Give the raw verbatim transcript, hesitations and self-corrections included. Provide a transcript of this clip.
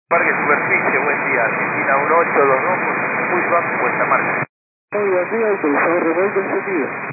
Parque Superficie, buen día. Argentina uno ocho dos dos, muy bajo puesta marca. Muy buen día, autorizado revuelto encendido.